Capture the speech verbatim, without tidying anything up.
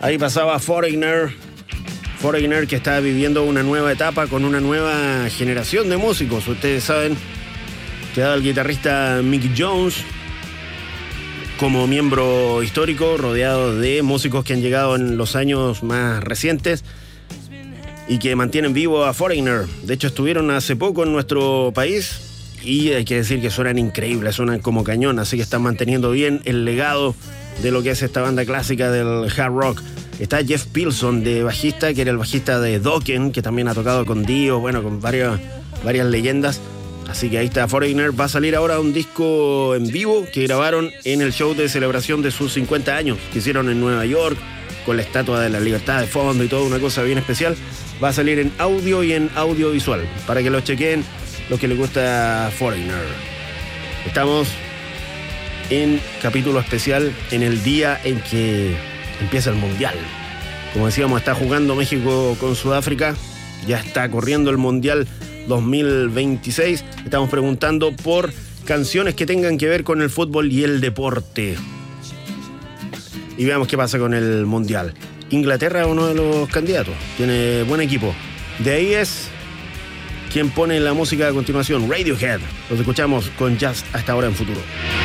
Ahí pasaba Foreigner. Foreigner, que está viviendo una nueva etapa con una nueva generación de músicos. Ustedes saben que el guitarrista Mick Jones, como miembro histórico, rodeado de músicos que han llegado en los años más recientes y que mantienen vivo a Foreigner. De hecho, estuvieron hace poco en nuestro país y hay que decir que suenan increíbles, suenan como cañón, así que están manteniendo bien el legado de lo que es esta banda clásica del hard rock. Está Jeff Pilson de bajista, que era el bajista de Dokken, que también ha tocado con Dio, bueno, con varias, varias leyendas. Así que ahí está Foreigner. Va a salir ahora un disco en vivo que grabaron en el show de celebración de sus cincuenta años que hicieron en Nueva York, con la Estatua de la Libertad de fondo y toda una cosa bien especial. Va a salir en audio y en audiovisual, para que lo chequen los que les gusta Foreigner. Estamos en capítulo especial en el día en que empieza el Mundial. Como decíamos, está jugando México con Sudáfrica. Ya está corriendo el Mundial dos mil veintiséis. Estamos preguntando por canciones que tengan que ver con el fútbol y el deporte. Y veamos qué pasa con el Mundial. Inglaterra es uno de los candidatos. Tiene buen equipo. De ahí es quien pone la música a continuación. Radiohead. Los escuchamos con Just hasta ahora en Futuro.